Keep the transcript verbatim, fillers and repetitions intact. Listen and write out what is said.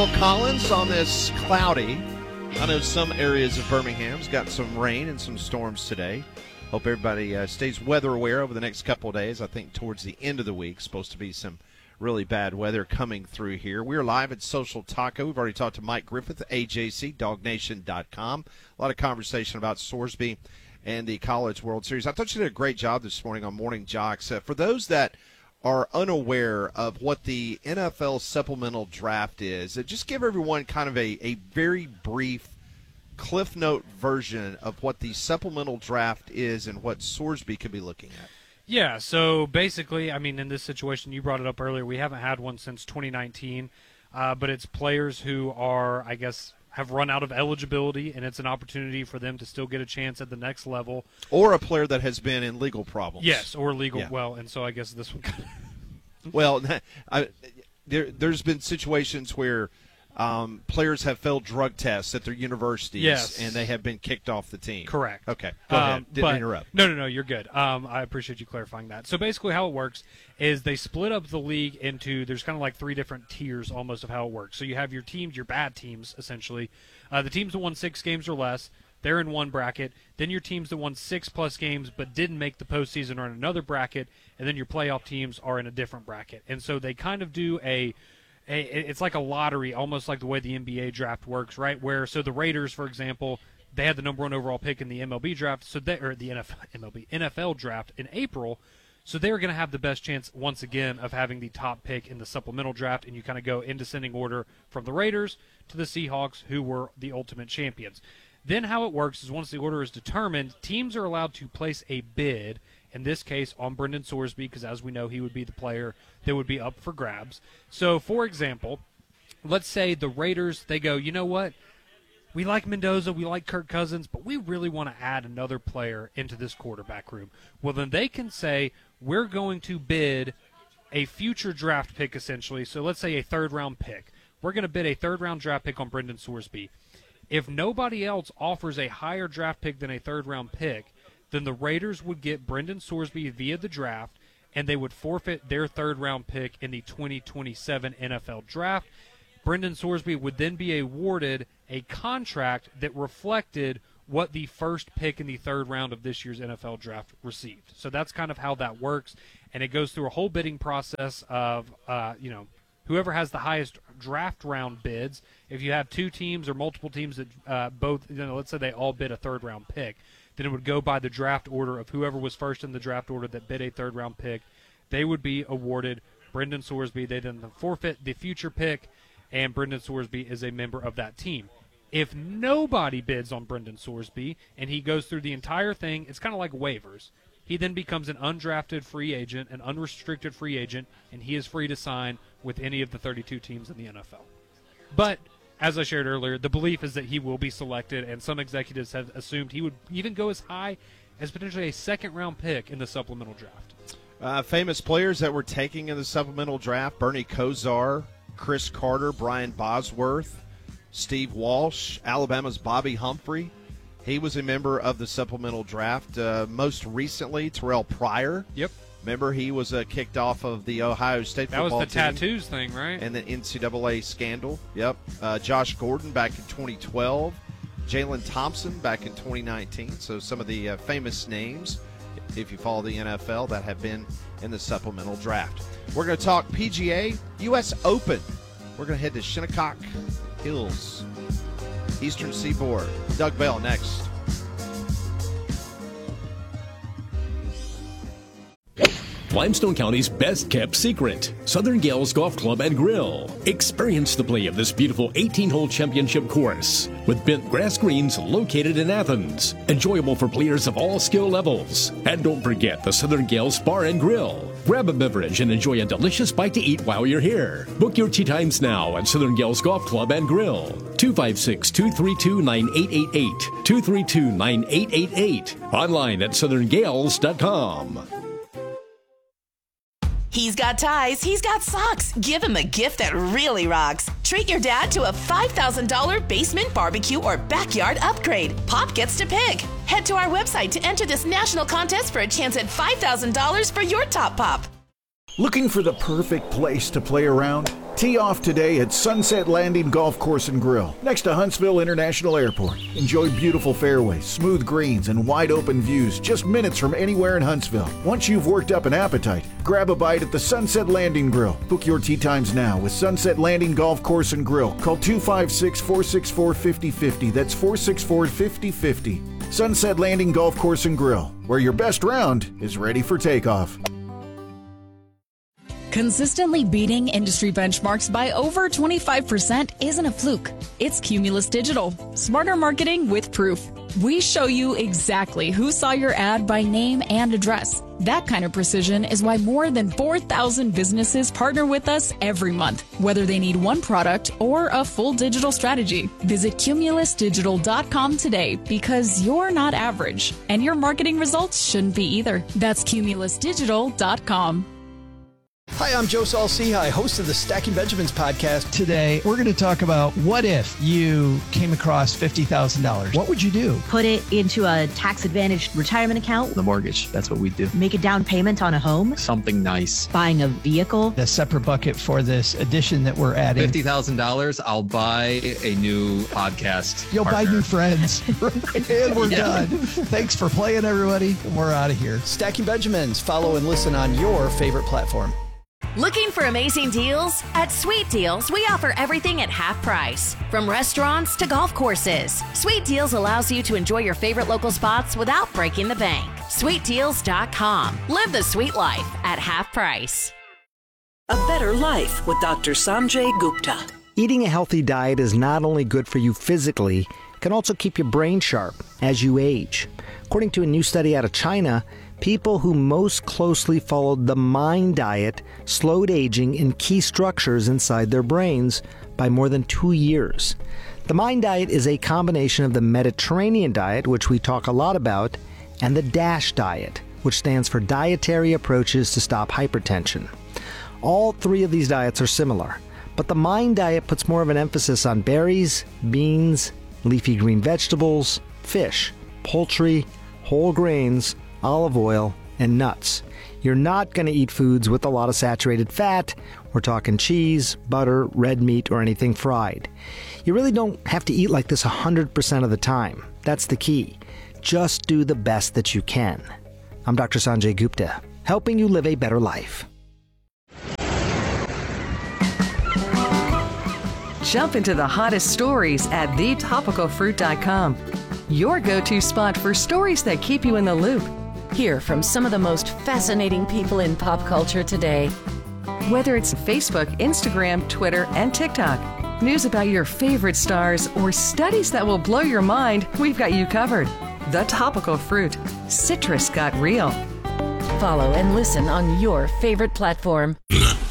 Phil Collins on this cloudy. I know some areas of Birmingham's got some rain and some storms today. Hope everybody uh, stays weather aware over the next couple of days. I think towards the end of the week, supposed to be some really bad weather coming through here. We're live at Social Taco. We've already talked to Mike Griffith, A J C, dog nation dot com. A lot of conversation about Sorsby and the College World Series. I thought you did a great job this morning on Morning Jocks. Uh, for those that are unaware of what the N F L supplemental draft is, uh, just give everyone kind of a, a very brief Cliff Note version of what the supplemental draft is and what Sorsby could be looking at. Yeah, so basically, I mean, in this situation, you brought it up earlier, we haven't had one since twenty nineteen, uh, but it's players who are, I guess, have run out of eligibility, and it's an opportunity for them to still get a chance at the next level. Or a player that has been in legal problems. Yes, or legal. Yeah. Well, and so I guess this one kind of... Well, I, there, there's been situations where um, players have failed drug tests at their universities, yes, and they have been kicked off the team. Correct. Okay, go um, ahead. Didn't but, interrupt. No, no, no, you're good. Um, I appreciate you clarifying that. So basically how it works is they split up the league into, there's kind of like three different tiers almost of how it works. So you have your teams, your bad teams, essentially. Uh, the teams that won six games or less, they're in one bracket. Then your teams that won six-plus games but didn't make the postseason are in another bracket. And then your playoff teams are in a different bracket. And so they kind of do a... It's like a lottery, almost like the way the N B A draft works, right? Where, so the Raiders, for example, they had the number one overall pick in the M L B draft, so they, or the N F L, M L B, N F L draft in April, so they're going to have the best chance, once again, of having the top pick in the supplemental draft, and you kind of go in descending order from the Raiders to the Seahawks, who were the ultimate champions. Then how it works is once the order is determined, teams are allowed to place a bid, in this case on Brendan Sorsby, because as we know, he would be the player that would be up for grabs. So, for example, let's say the Raiders, they go, you know what? We like Mendoza, we like Kirk Cousins, but we really want to add another player into this quarterback room. Well, then they can say, we're going to bid a future draft pick, essentially. So let's say a third-round pick. We're going to bid a third-round draft pick on Brendan Sorsby. If nobody else offers a higher draft pick than a third-round pick, then the Raiders would get Brendan Sorsby via the draft, and they would forfeit their third-round pick in the twenty twenty-seven N F L draft. Brendan Sorsby would then be awarded a contract that reflected what the first pick in the third round of this year's N F L draft received. So that's kind of how that works, and it goes through a whole bidding process of, uh, you know, whoever has the highest draft round bids. If you have two teams or multiple teams that uh, both, you know, let's say they all bid a third-round pick, then it would go by the draft order of whoever was first in the draft order that bid a third-round pick. They would be awarded Brendan Sorsby. They then forfeit the future pick, and Brendan Sorsby is a member of that team. If nobody bids on Brendan Sorsby and he goes through the entire thing, it's kind of like waivers. He then becomes an undrafted free agent, an unrestricted free agent, and he is free to sign with any of the thirty-two teams in the N F L. But as I shared earlier, the belief is that he will be selected, and some executives have assumed he would even go as high as potentially a second-round pick in the supplemental draft. Uh, famous players that were taking in the supplemental draft: Bernie Kosar, Chris Carter, Brian Bosworth, Steve Walsh, Alabama's Bobby Humphrey. He was a member of the supplemental draft. Uh, most recently, Terrell Pryor. Yep. Remember, he was uh, kicked off of the Ohio State that football team. That was the tattoos thing, right? And the N C double A scandal. Yep. Uh, Josh Gordon back in twenty twelve. Jalen Thompson back in twenty nineteen. So some of the uh, famous names, if you follow the N F L, that have been in the supplemental draft. We're going to talk P G A, U S Open. We're going to head to Shinnecock Hills, Eastern Seaboard. Doug Bell next. Limestone County's best-kept secret, Southern Gales Golf Club and Grill. Experience the play of this beautiful eighteen-hole championship course with bent grass greens located in Athens. Enjoyable for players of all skill levels. And don't forget the Southern Gales Bar and Grill. Grab a beverage and enjoy a delicious bite to eat while you're here. Book your tee times now at Southern Gales Golf Club and Grill. two five six, two three two, nine eight eight eight. two three two, nine eight eight eight. Online at southern gales dot com. He's got ties, he's got socks. Give him a gift that really rocks. Treat your dad to a five thousand dollars basement barbecue or backyard upgrade. Pop gets to pick. Head to our website to enter this national contest for a chance at five thousand dollars for your top pop. Looking for the perfect place to play around? Tee off today at Sunset Landing Golf Course and Grill, next to Huntsville International Airport. Enjoy beautiful fairways, smooth greens, and wide open views just minutes from anywhere in Huntsville. Once you've worked up an appetite, grab a bite at the Sunset Landing Grill. Book your tee times now with Sunset Landing Golf Course and Grill. Call two five six, four six four, five zero five zero. That's four six four, five zero five zero. Sunset Landing Golf Course and Grill, where your best round is ready for takeoff. Consistently beating industry benchmarks by over twenty-five percent isn't a fluke. It's Cumulus Digital. Smarter marketing with proof. We show you exactly who saw your ad by name and address. That kind of precision is why more than four thousand businesses partner with us every month, whether they need one product or a full digital strategy. Visit cumulus digital dot com today, because you're not average, and your marketing results shouldn't be either. That's cumulus digital dot com. Hi, I'm Joe Saul-Sehy, host of the Stacking Benjamins podcast. Today, we're going to talk about what if you came across fifty thousand dollars. What would you do? Put it into a tax-advantaged retirement account. The mortgage, that's what we do. Make a down payment on a home. Something nice. Buying a vehicle. A separate bucket for this addition that we're adding. fifty thousand dollars, I'll buy a new podcast You'll partner. buy new friends. And we're Yeah. done. Thanks for playing, everybody. We're out of here. Stacking Benjamins. Follow and listen on your favorite platform. Looking for amazing deals? At Sweet Deals, we offer everything at half price. From restaurants to golf courses, Sweet Deals allows you to enjoy your favorite local spots without breaking the bank. sweet deals dot com. Live the sweet life at half price. A better life with Doctor Sanjay Gupta. Eating a healthy diet is not only good for you physically, it can also keep your brain sharp as you age. According to a new study out of China, people who most closely followed the MIND diet slowed aging in key structures inside their brains by more than two years. The MIND diet is a combination of the Mediterranean diet, which we talk a lot about, and the DASH diet, which stands for Dietary Approaches to Stop Hypertension. All three of these diets are similar, but the MIND diet puts more of an emphasis on berries, beans, leafy green vegetables, fish, poultry, whole grains, olive oil, and nuts. You're not going to eat foods with a lot of saturated fat. We're talking cheese, butter, red meat, or anything fried. You really don't have to eat like this one hundred percent of the time. That's the key. Just do the best that you can. I'm Doctor Sanjay Gupta, helping you live a better life. Jump into the hottest stories at the topical fruit dot com. Your go-to spot for stories that keep you in the loop. Hear from some of the most fascinating people in pop culture today. Whether it's Facebook, Instagram, Twitter, and TikTok, news about your favorite stars, or studies that will blow your mind, we've got you covered. The Topical Fruit. Citrus got real. Follow and listen on your favorite platform.